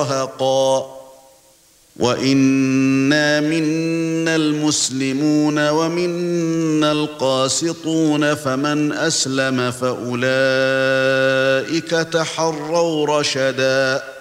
رهقا وإنا منا المسلمون ومنا القاسطون فمن أسلم فأولئك تحروا رشدا